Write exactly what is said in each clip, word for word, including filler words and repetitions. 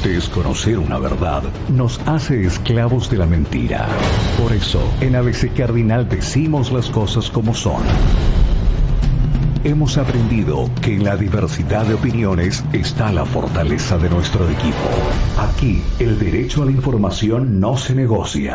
Desconocer una verdad nos hace esclavos de la mentira. Por eso, en A B C Cardinal decimos las cosas como son. Hemos aprendido que en la diversidad de opiniones está la fortaleza de nuestro equipo. Aquí, el derecho a la información no se negocia.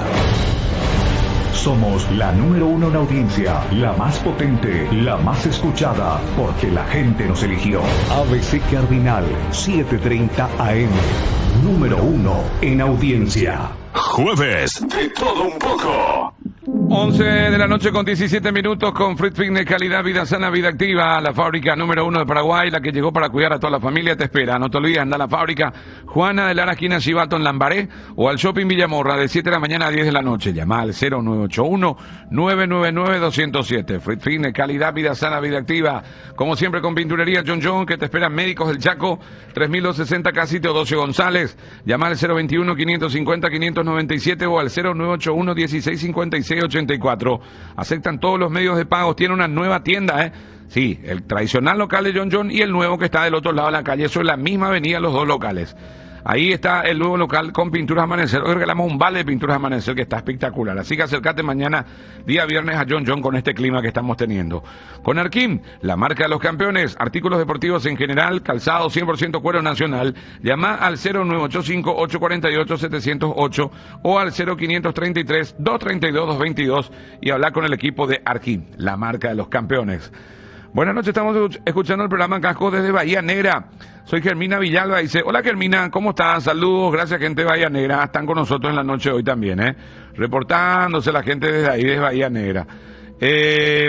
Somos la número uno en audiencia, la más potente, la más escuchada, porque la gente nos eligió. A B C Cardinal, setecientos treinta A M, número uno en audiencia. Jueves de todo un poco. once de la noche con diecisiete minutos con Fruit Fitness, calidad, vida sana, vida activa. La fábrica número uno de Paraguay, la que llegó para cuidar a toda la familia, te espera. No te olvides, anda a la fábrica Juana de Lara, esquina Chivato en Lambaré, o al Shopping Villamorra de siete de la mañana a diez de la noche. Llama al cero nueve ocho uno, nueve nueve nueve, dos cero siete. Fruit Fitness, calidad, vida sana, vida activa. Como siempre con Pinturería John John, que te esperan médicos del Chaco, tres mil doscientos sesenta Casito Teodosio González. Llama al cero veintiuno, quinientos cincuenta, quinientos noventa y siete o al cero nueve ocho uno, dieciséis cincuenta y seis ochenta y cuatro. Aceptan todos los medios de pago. Tiene una nueva tienda, ¿eh? Sí, el tradicional local de John John y el nuevo que está del otro lado de la calle. Eso es la misma avenida, los dos locales. Ahí está el nuevo local con Pinturas Amanecer. Hoy regalamos un vale de Pinturas Amanecer que está espectacular. Así que acércate mañana, día viernes, a John John con este clima que estamos teniendo. Con Arquim, la marca de los campeones, artículos deportivos en general, calzado cien por ciento cuero nacional. Llama al cero nueve ocho cinco, ocho cuatro ocho, siete cero ocho o al cero quinientos treinta y tres, doscientos treinta y dos, doscientos veintidós y hablar con el equipo de Arquim, la marca de los campeones. Buenas noches, estamos escuchando el programa Casco desde Bahía Negra. Soy Germina Villalba, dice, hola Germina, ¿cómo estás? Saludos, gracias gente de Bahía Negra, están con nosotros en la noche de hoy también, ¿eh? Reportándose la gente desde ahí, desde Bahía Negra. Eh,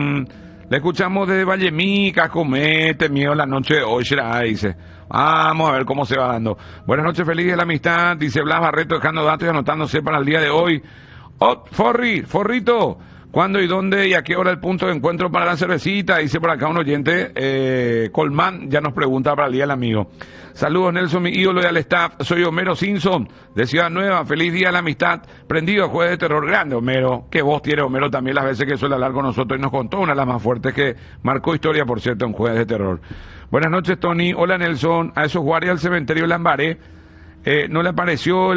le escuchamos desde Vallemí, Cascomete, miedo la noche de hoy, será, dice. Vamos a ver cómo se va dando. Buenas noches, feliz de la amistad, dice Blas Barreto, dejando datos y anotándose para el día de hoy. Oh, Forri, Forrito. ¿Cuándo y dónde y a qué hora el punto de encuentro para la cervecita? Dice por acá un oyente, eh, Colmán, ya nos pregunta para el día del amigo. Saludos Nelson, mi ídolo y al staff. Soy Homero Simpson, de Ciudad Nueva. Feliz día de la amistad. Prendido, jueves de terror. Grande, Homero. Qué voz tiene Homero también las veces que suele hablar con nosotros. Y nos contó una de las más fuertes que marcó historia, por cierto, en jueves de terror. Buenas noches, Tony. Hola, Nelson. A esos guardias del cementerio de Lambaré, eh, ¿no le apareció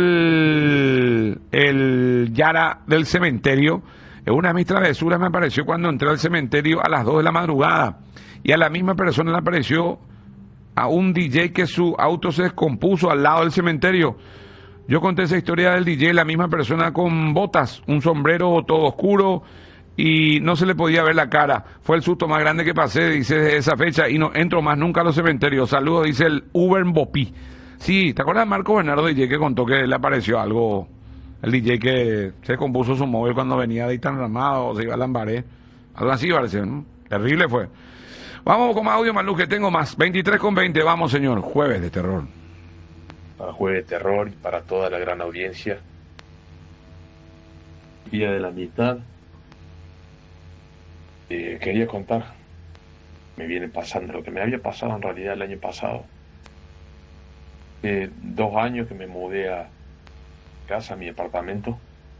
el, el Yara del cementerio? Una de mis travesuras me apareció cuando entré al cementerio a las dos de la madrugada. Y a la misma persona le apareció a un D J que su auto se descompuso al lado del cementerio. Yo conté esa historia del D J, la misma persona con botas, un sombrero todo oscuro y no se le podía ver la cara. Fue el susto más grande que pasé, dice, desde esa fecha y no entro más nunca a los cementerios. Saludos, dice el Uber Bopi. Sí, ¿te acuerdas de Marco Bernardo D J que contó que le apareció algo? El D J que se compuso su móvil cuando venía de Itán Ramado, se iba a Lambaré. Algo así parece, ¿no? Terrible fue. Vamos con más audio, Malú, que tengo más. veintitrés con veinte, vamos, señor. Jueves de terror. Para Jueves de Terror y para toda la gran audiencia. Día de la mitad. Eh, quería contar. Me viene pasando lo que me había pasado en realidad el año pasado. Eh, dos años que me mudé a casa, a mi apartamento,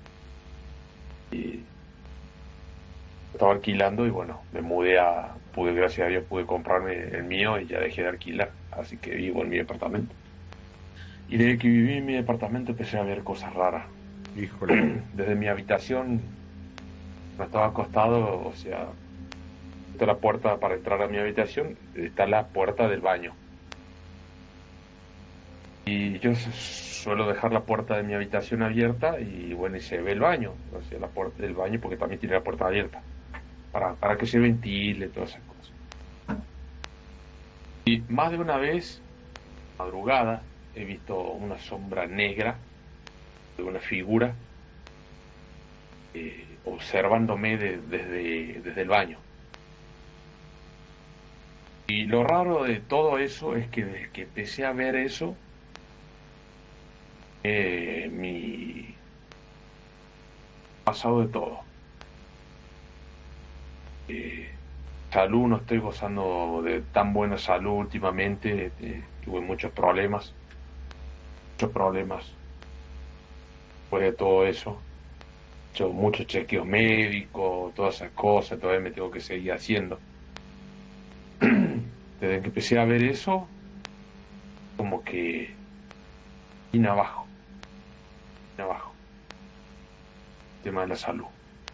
y estaba alquilando y bueno, me mudé a, pude, gracias a Dios pude comprarme el mío y ya dejé de alquilar, así que vivo en mi departamento. Y desde que viví en mi departamento empecé a ver cosas raras. Híjole. Desde mi habitación no estaba acostado, o sea, está la puerta para entrar a mi habitación, está la puerta del baño. Y yo suelo dejar la puerta de mi habitación abierta y bueno, y se ve el baño, o sea, la puerta del baño, porque también tiene la puerta abierta, para, para que se ventile, todas esas cosas. Y más de una vez, madrugada, he visto una sombra negra de una figura eh, observándome de, desde, desde el baño. Y lo raro de todo eso es que desde que empecé a ver eso, Eh, mi pasado de todo. Eh, salud, no estoy gozando de tan buena salud últimamente. Eh, tuve muchos problemas, muchos problemas. Después de todo eso, he hecho muchos chequeos médicos, todas esas cosas, todavía me tengo que seguir haciendo. Desde que empecé a ver eso, como que vine abajo, vine abajo, el tema de la salud.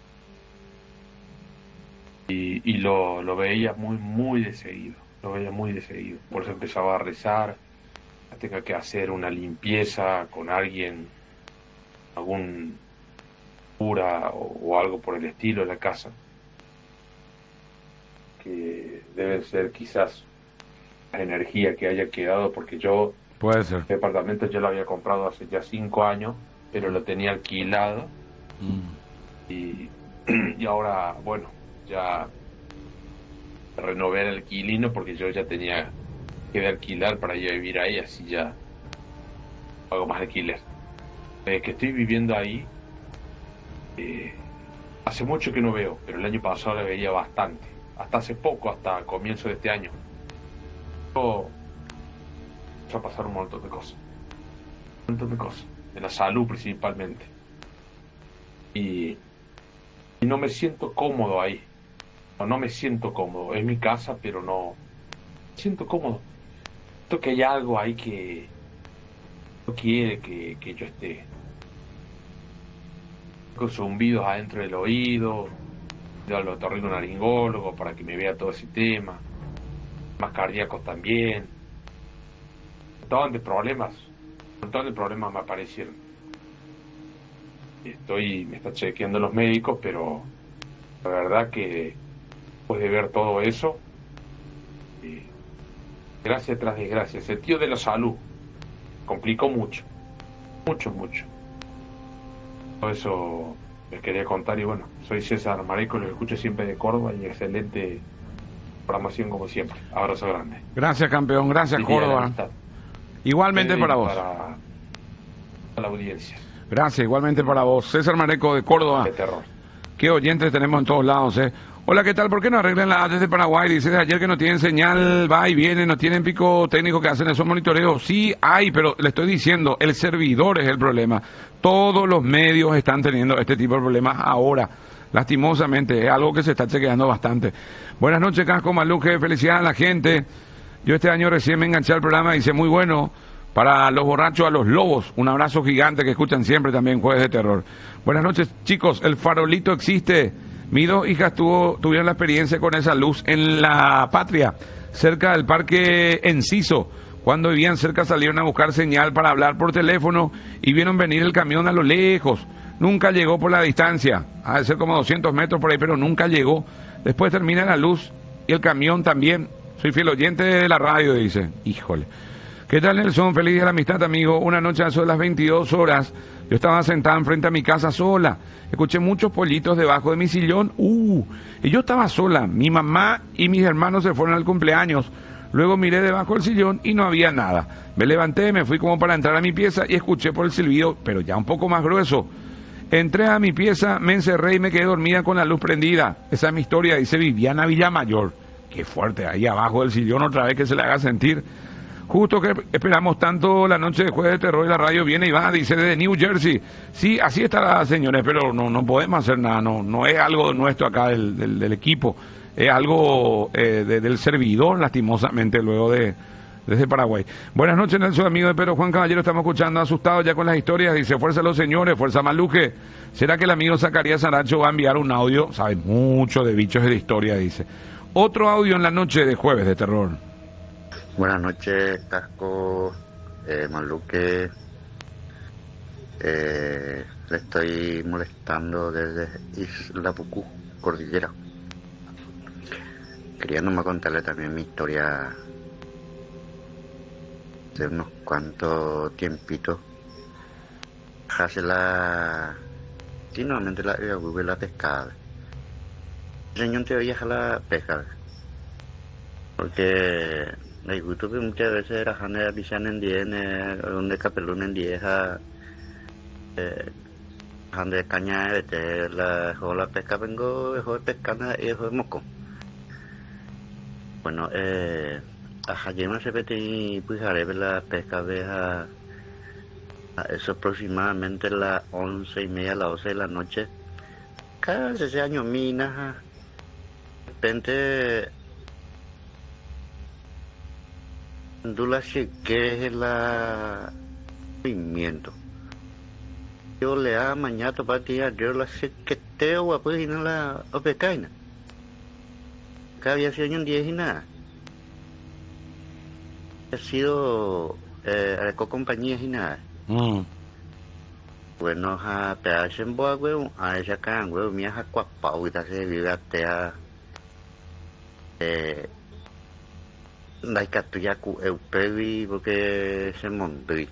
Y, y lo, lo veía muy, muy de seguido, lo veía muy de seguido. Por eso empezaba a rezar, tenga que hacer una limpieza con alguien, algún cura o, o algo por el estilo en la casa, que deben ser quizás la energía que haya quedado, porque yo puede ser. El departamento yo lo había comprado hace ya cinco años, pero lo tenía alquilado. mm. y, y ahora, bueno, ya renové el alquilino porque yo ya tenía que alquilar para ir a vivir ahí, así ya pago más alquiler. Desde que estoy viviendo ahí, eh, hace mucho que no veo, pero el año pasado la veía bastante, hasta hace poco, hasta comienzo de este año. Yo, empezó a pasar un montón de cosas, un montón de cosas, de la salud principalmente, y, y no me siento cómodo ahí. No, no me siento cómodo, es mi casa, pero no me siento cómodo. Siento que hay algo ahí que no quiere que, que yo esté. Con zumbidos adentro del oído, yo al otorrinolaringólogo para que me vea todo ese tema, más cardíacos también. Un montón de problemas, un montón de problemas me aparecieron. Estoy, me están chequeando los médicos, pero la verdad que después de ver todo eso, eh, gracia tras desgracia, el sentido de la salud complicó mucho, mucho, mucho. Todo eso les quería contar. Y bueno, soy César Mareco, los escucho siempre de Córdoba y excelente programación como siempre. Abrazo grande. Gracias, campeón, gracias, Córdoba. Igualmente para vos. Para la audiencia. Gracias, igualmente para vos. César Mareco de Córdoba. De terror. Qué oyentes tenemos en todos lados, ¿eh? Hola, ¿qué tal? ¿Por qué no arreglan la desde Paraguay? Dice de ayer que no tienen señal, va y viene, no tienen pico técnico que hacen esos monitoreos. Sí hay, pero le estoy diciendo, el servidor es el problema. Todos los medios están teniendo este tipo de problemas ahora. Lastimosamente, es algo que se está chequeando bastante. Buenas noches, Casco Maluque, felicidades a la gente. Yo este año recién me enganché al programa y dice, muy bueno, para los borrachos, a los lobos. Un abrazo gigante que escuchan siempre también Jueves de Terror. Buenas noches, chicos, el farolito existe. Mis dos hijas tuvo, tuvieron la experiencia con esa luz en La Patria, cerca del Parque Enciso. Cuando vivían cerca salieron a buscar señal para hablar por teléfono y vieron venir el camión a lo lejos. Nunca llegó por la distancia, ha de ser como doscientos metros por ahí, pero nunca llegó. Después termina la luz y el camión también. Soy fiel oyente de la radio, dice. Híjole. ¿Qué tal, Nelson? Feliz día de la amistad, amigo. Una noche a eso de las veintidós horas, yo estaba sentada enfrente a mi casa sola. Escuché muchos pollitos debajo de mi sillón. Uh, y yo estaba sola. Mi mamá y mis hermanos se fueron al cumpleaños. Luego miré debajo del sillón y no había nada. Me levanté, me fui como para entrar a mi pieza y escuché por el silbido, pero ya un poco más grueso. Entré a mi pieza, me encerré y me quedé dormida con la luz prendida. Esa es mi historia, dice Viviana Villamayor. Qué fuerte, ahí abajo del sillón otra vez que se le haga sentir. Justo que esperamos tanto la noche de Jueves de Terror y la radio viene y va, dice desde New Jersey. Sí, así estará, señores, pero no no podemos hacer nada, no no es algo nuestro acá del, del, del equipo, es algo eh, de, del servidor, lastimosamente, luego de desde Paraguay. Buenas noches, Nelson, amigo de Pedro Juan Caballero, estamos escuchando, asustados ya con las historias, dice, fuerza a los señores, fuerza Maluque. ¿Será que el amigo Zacarías Saracho va a enviar un audio? Sabe mucho de bichos y de historia, dice. Otro audio en la noche de Jueves de Terror. Buenas noches, Casco, eh, Maluque. Eh, le estoy molestando desde Isla Pucú, Cordillera. Quería nomás contarle también mi historia de unos cuantos tiempitos. Hace la... Sí, normalmente la Google la pescada. El señor te oye a la pesca. Porque... me gusta que muchas veces era jane bisan en diez, donde capelón en diez, jane caña de la jola pesca vengo, dejo de pescar y dejo de moco. Bueno, eh, a Jayema se pete pues haré la pesca veja a eso aproximadamente las once y media, las doce de la noche. Cada ese año mina, de repente Dula que es la movimiento. Yo le da mañana para tirar, yo la sé que te voy a poder ir a la opecaina. Acá había sido un día y nada. Ha sido eh, con compañías y nada. Mm. Bueno, a pedazo en boa, güey, a esa cara, güey, mía, a cuapau, y se vive hasta eh, la catuyacu, eupevi, porque se mondui.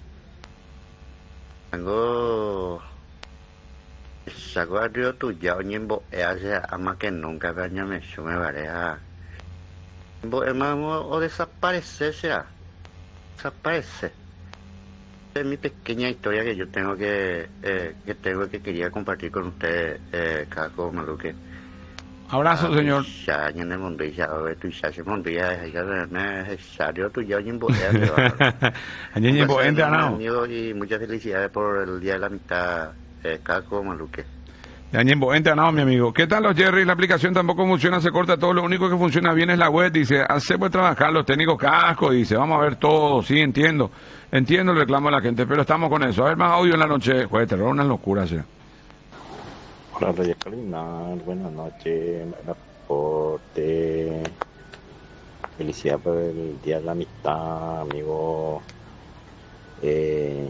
Tengo saco a río tuya, oye, en bo, hace ama que nunca veña me sume vareja. Bo, hermano, o desaparece, sea, desaparece. Es mi pequeña historia que yo tengo que eh, que tengo que quería compartir con ustedes, eh, Caco Maluque. Abrazo, señor. Ya, ya me mondí, ya, tú ya se mondí, ya, ya, me salió tu ya, en bo, Añeñe bo, ente anao. Y muchas felicidades por el Día de la Amistad, eh, Caco Maluque. Añembo, ente anao, mi amigo. ¿Qué tal los Jerry? La aplicación tampoco funciona, se corta todo. Lo único que funciona bien es la web. Dice, hace pues trabajar los técnicos cascos. Dice, vamos a ver todo. Sí, entiendo. Entiendo el reclamo de la gente, pero estamos con eso. A ver, más audio en la noche. Juez de terror, una locura, sí. Hola, Radio Calinal. Buenas noches. Buen aporte. Felicidad por el Día de la Amistad, amigo. Eh...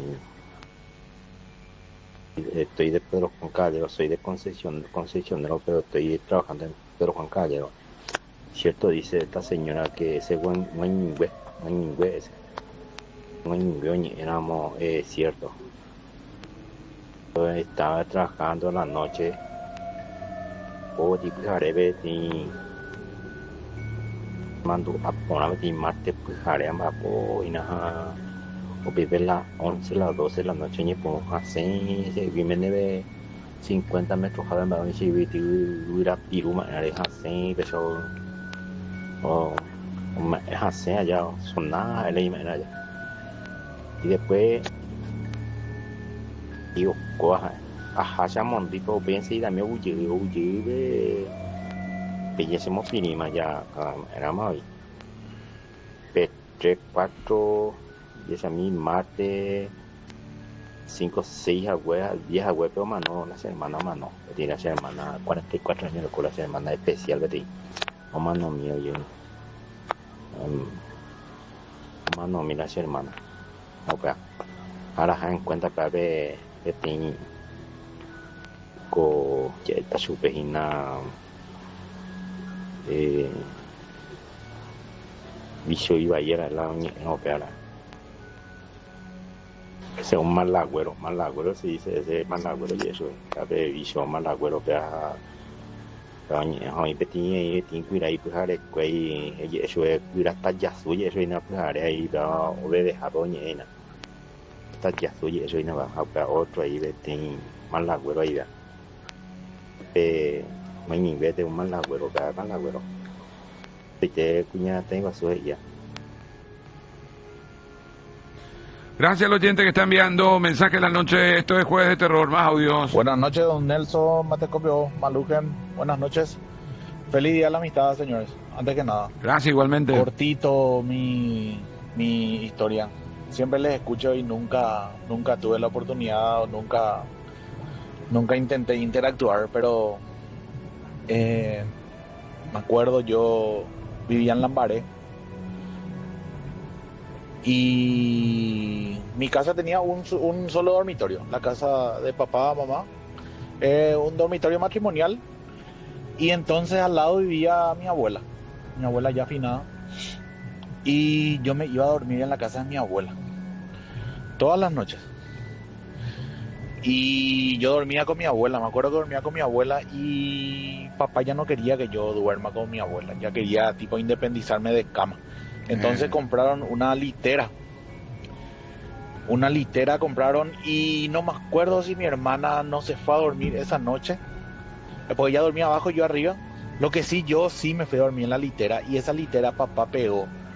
Estoy de Pedro Juan Caballero, soy de Concepción, Concepcionero, pero estoy trabajando en Pedro Juan Caballero. Cierto, dice esta señora que ese buen Guañingüe, Guañingüe, ese Guañingüe, éramos, eh, cierto. Yo estaba trabajando en la noche, o di pujarebe, di mando a ponerme di martes pujaré a mapo y nada. O vive las once, las doce de la noche y pongo así, se vive de cincuenta metros cada vez y vive de piruma, es así, pero o es así allá, son nada, el imen allá. Y después digo, coja, ajá, ya mondito, piensa y dame huye, huye, ve, bellísimo pirima ya, era más hoy. Tres, cuatro. Y esa mi martes cinco, seis agüeas, diez agüeas, pero mano, una hermana, mano, tiene esa hermana, cuarenta y cuatro años, con la hermana especial, ¿verdad? O mano mío, yo, um, mano, mira esa hermana, ok, ahora ya en cuenta para ver, que tiene, co, ya está su pejina, eh, vicio iba ayer al lado, no, opera. Ese es un malagüero, malagüero se dice, ese malagüero y eso, cabe vicio malagüero, pero hoy petí, petí, cuida y pujar, cuey, eso es cuida hasta ya suya, eso y no pujar ahí, pero obede a doña, hasta ya suya, eso y no va a otro ahí, petí, malagüero ahí, eh, muy vete un malagüero, pero malagüero, te cuña tengo a su ella. Gracias al oyente que está enviando mensajes en la noche. Esto es Jueves de Terror, más audios. Buenas noches, don Nelson Matecopio, Maluken. Buenas noches. Feliz Día de la Amistad, señores. Antes que nada. Gracias, igualmente. Cortito mi, mi historia. Siempre les escucho y nunca nunca tuve la oportunidad o nunca, nunca intenté interactuar, pero eh, me acuerdo, yo vivía en Lambaré. Y mi casa tenía un, un solo dormitorio, la casa de papá, mamá, eh, un dormitorio matrimonial, y entonces al lado vivía mi abuela, mi abuela ya afinada, y yo me iba a dormir en la casa de mi abuela, todas las noches, y yo dormía con mi abuela, me acuerdo que dormía con mi abuela, y papá ya no quería que yo duerma con mi abuela, ya quería tipo independizarme de cama. Entonces eh. compraron una litera. Una litera compraron y no me acuerdo si mi hermana no se fue a dormir esa noche. Porque ella dormía abajo y yo arriba. Lo que sí, yo sí me fui a dormir en la litera y esa litera papá pegó